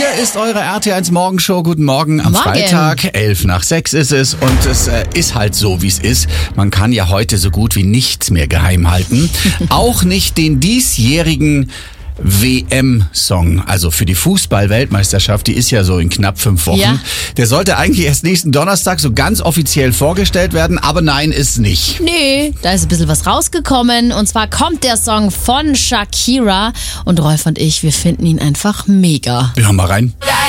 Hier ist eure RT1 Morgenshow. Guten Morgen am Freitag. 5:11 ist es. Und es ist halt so, wie es ist. Man kann ja heute so gut wie nichts mehr geheim halten. Auch nicht den diesjährigen WM-Song, also für die Fußball-Weltmeisterschaft, die ist ja so in knapp 5 Wochen. Ja. Der sollte eigentlich erst nächsten Donnerstag so ganz offiziell vorgestellt werden, aber nein, ist nicht. Nee, da ist ein bisschen was rausgekommen und zwar kommt der Song von Shakira und Rolf und ich, wir finden ihn einfach mega. Wir hören mal rein.